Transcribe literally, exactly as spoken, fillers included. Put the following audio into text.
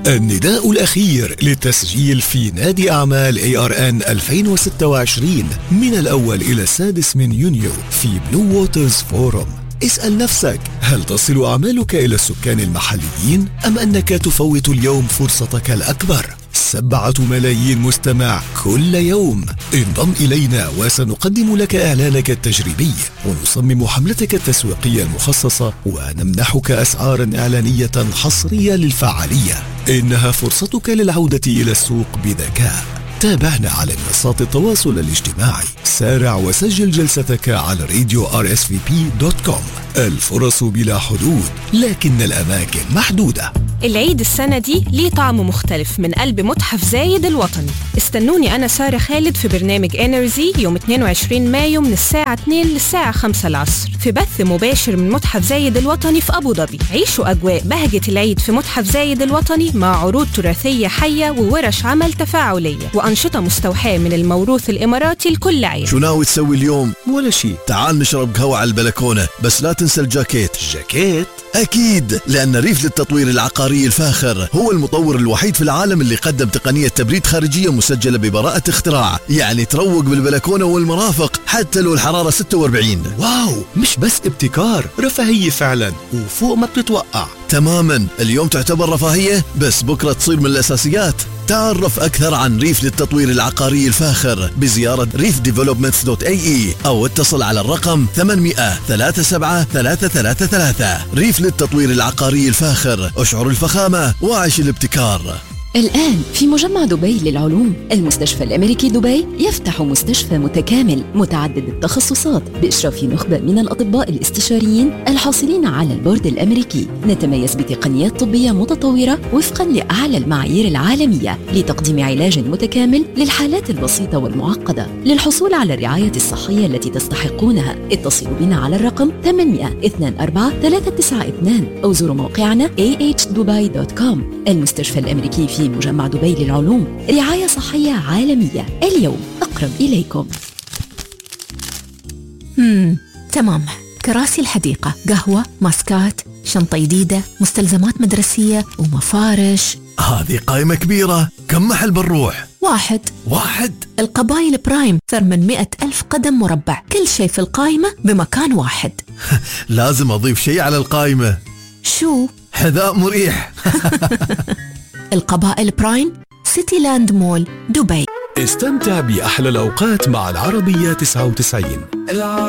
النداء الأخير للتسجيل في نادي أعمال إيه آر إن ألفين وستة وعشرين من الأول إلى السادس من يونيو في بلو ووترز فورم. اسأل نفسك، هل تصل أعمالك إلى السكان المحليين أم أنك تفوت اليوم فرصتك الأكبر؟ سبعة ملايين مستمع كل يوم. انضم إلينا وسنقدم لك إعلانك التجريبي ونصمم حملتك التسويقية المخصصة ونمنحك أسعارا إعلانية حصرية للفعالية. إنها فرصتك للعودة إلى السوق بذكاء. تابعنا على منصات التواصل الاجتماعي. سارع وسجل جلستك على راديو آر إس في بي دوت كوم. الفرص بلا حدود لكن الأماكن محدودة. العيد السنة دي ليه طعم مختلف من قلب متحف زايد الوطني. استنوني أنا سارة خالد في برنامج إنرجي يوم اثنين وعشرين مايو من الساعة اثنين للساعة خمسة العصر في بث مباشر من متحف زايد الوطني في أبو ظبي. عيشوا أجواء بهجة العيد في متحف زايد الوطني مع عروض تراثية حية وورش عمل تفاعلية وأنشطة مستوحاة من الموروث الإماراتي لكل عيد. شو ناوي تسوي اليوم؟ ولا شيء. تعال نشرب قهوة على البلكونة، بس لا تنسى الجاكيت. جاكيت؟ أكيد، لأن ريف للتطوير العقاري الفاخر هو المطور الوحيد في العالم اللي قدم تقنية تبريد خارجية مسجلة ببراءة اختراع، يعني تروق بالبلكونة والمرافق حتى لو الحرارة ستة وأربعين. واو، مش بس ابتكار، رفاهية فعلا وفوق ما بتتوقع. تماما، اليوم تعتبر رفاهية بس بكرة تصير من الأساسيات. تعرف أكثر عن ريف للتطوير العقاري الفاخر بزيارة ريف ديفلوبمنتس دوت إيه إي أو اتصل على الرقم ثمانمئة ثلاثة سبعة ثلاثة ثلاثة ثلاثة. ريف للتطوير العقاري الفاخر، اشعر الفخامة وعيش الابتكار. الآن في مجمع دبي للعلوم، المستشفى الأمريكي دبي يفتح مستشفى متكامل متعدد التخصصات بإشراف نخبة من الأطباء الاستشاريين الحاصلين على البورد الأمريكي. نتميز بتقنيات طبية متطورة وفقا لأعلى المعايير العالمية لتقديم علاج متكامل للحالات البسيطة والمعقدة. للحصول على الرعاية الصحية التي تستحقونها اتصلوا بنا على الرقم ثمانمئة اثنين أربعة ثلاثة تسعة اثنين أو زوروا موقعنا إيه إتش دبي دوت كوم. المستشفى الأمريكي في مجمع دبي للعلوم، رعاية صحية عالمية اليوم أقرب إليكم. امم تمام. كراسي الحديقة، قهوة، ماسكات، شنطة جديدة، مستلزمات مدرسية ومفارش. هذه قائمة كبيرة، كم محل بنروح؟ واحد واحد. القبائل برايم ثمانمئة ألف قدم مربع، كل شيء في القائمة بمكان واحد. لازم أضيف شيء على القائمة. شو؟ حذاء مريح. القبائل برايم، سيتي لاند مول، دبي. استمتع بأحلى الأوقات مع العربية تسعة وتسعين.